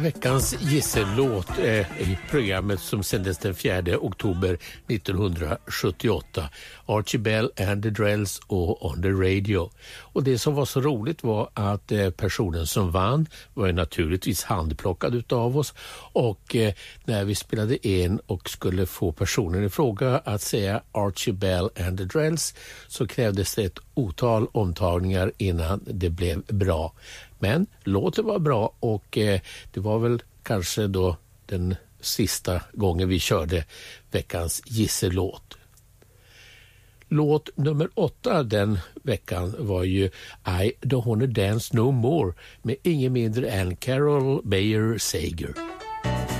Veckans gissellåt i programmet som sändes den 4 oktober 1978. Archie Bell and the Drells och On the Radio. Och det som var så roligt var att personen som vann var ju naturligtvis handplockad utav oss. Och när vi spelade in och skulle få personen i fråga att säga Archie Bell and the Drells så krävdes det ett otal omtagningar innan det blev bra. Men låten var bra och det var väl kanske då den sista gången vi körde veckans gissellåt. Låt nummer 8 den veckan var ju I Don't Wanna Dance No More med ingen mindre än Carol Bayer Sager.